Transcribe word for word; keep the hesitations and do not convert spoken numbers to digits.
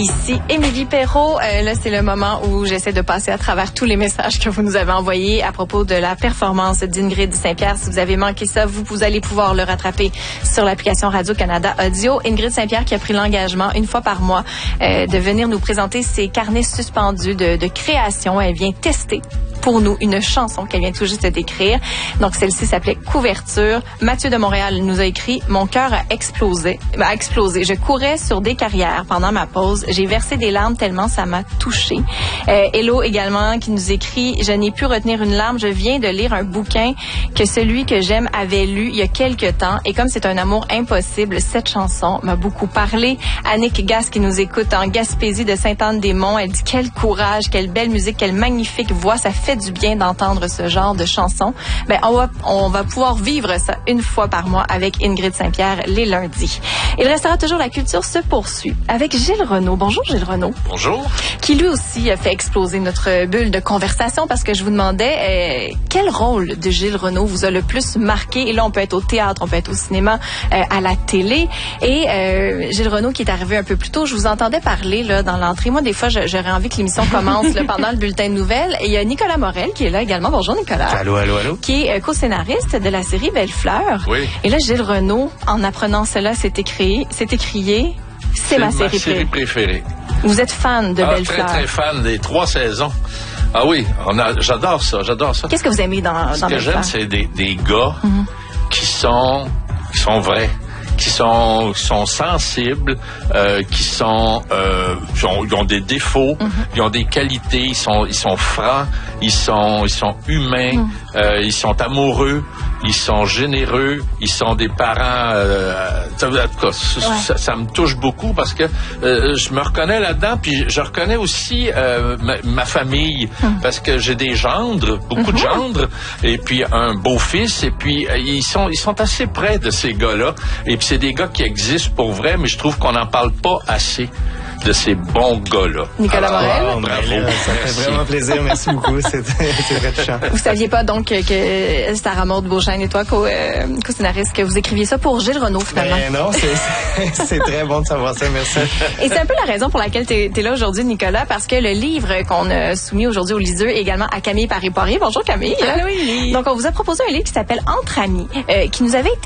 Ici Émilie Perrault. Euh, là, c'est le moment où j'essaie de passer à travers tous les messages que vous nous avez envoyés à propos de la performance d'Ingrid Saint-Pierre. Si vous avez manqué ça, vous, vous allez pouvoir le rattraper sur l'application Radio-Canada Audio. Ingrid Saint-Pierre qui a pris l'engagement une fois par mois euh, de venir nous présenter ses carnets suspendus de, de création. Elle vient tester pour nous une chanson qu'elle vient tout juste d'écrire. Donc, celle-ci s'appelait Couverture. Mathieu de Montréal nous a écrit « Mon cœur a explosé. a explosé. Je courais sur des carrières pendant ma pause. J'ai versé des larmes tellement ça m'a touchée. Euh, » Hello également qui nous écrit « Je n'ai pu retenir une larme. Je viens de lire un bouquin que celui que j'aime avait lu il y a quelque temps. Et comme c'est un amour impossible, cette chanson m'a beaucoup parlé. » Annick Gass qui nous écoute en Gaspésie de Sainte-Anne-des-Monts. Elle dit « Quel courage, quelle belle musique, quelle magnifique voix. Ça fait du bien d'entendre ce genre de chanson. » Ben, on va, on va pouvoir vivre ça une fois par mois avec Ingrid Saint-Pierre les lundis. Il restera toujours la culture se poursuit avec Gilles Renaud. Bonjour Gilles Renaud. Bonjour. Qui lui aussi a fait exploser notre bulle de conversation parce que je vous demandais euh, quel rôle de Gilles Renaud vous a le plus marqué. Et là, on peut être au théâtre, on peut être au cinéma, euh, à la télé. Et euh, Gilles Renaud qui est arrivé un peu plus tôt, je vous entendais parler là dans l'entrée. Moi, des fois, j'aurais envie que l'émission commence là, pendant le bulletin de nouvelles. Et il y a Nicolas Morel qui est là également. Bonjour Nicolas. Allô, allô, allô. Qui est co-scénariste de la série Belle-Fleur. Oui. Et là, Gilles Renaud, en apprenant cela, s'est écrit, s'est écrié, c'est ma, ma série, série préférée. préférée. Vous êtes fan de ah, Belle-Fleur. Très, très fan des trois saisons. Ah oui, on a, j'adore ça, j'adore ça. Qu'est-ce que vous aimez dans, dans Ce que Belle-Fleur? j'aime, c'est des, des gars mm-hmm. qui sont, qui sont vrais. qui sont, qui sont sensibles, euh, qui sont, euh, qui ont, ils ont des défauts, mm-hmm. ils ont des qualités, ils sont, ils sont francs, ils sont, ils sont humains, mm. euh, ils sont amoureux, ils sont généreux, ils sont des parents. Euh, ça, en tout cas, ouais. ça, ça me touche beaucoup parce que euh, je me reconnais là-dedans, puis je, je reconnais aussi euh, ma, ma famille mm. parce que j'ai des gendres, beaucoup mm-hmm. de gendres, et puis un beau-fils, et puis euh, ils sont, ils sont assez près de ces gars-là, et puis c'est des gars qui existent pour vrai, mais je trouve qu'on n'en parle pas assez de ces bons gars-là. Nicolas Alors, Morel. Oh, bravo. Là, ça Merci. fait vraiment plaisir. Merci beaucoup. C'est très touchant. Vous saviez pas donc que, que Sarah Maud Beauchesne et toi, co, euh, co-scénariste, que vous écriviez ça pour Gilles Renaud, finalement? Ben non, c'est très bon de savoir ça. Merci. Et c'est un peu la raison pour laquelle tu es là aujourd'hui, Nicolas, parce que le livre qu'on a soumis aujourd'hui au liseux est également à Camille Paré-Poirier. Bonjour Camille. Allô, Émilie. Donc, on vous a proposé un livre qui s'appelle Entre amis, euh, qui nous avait été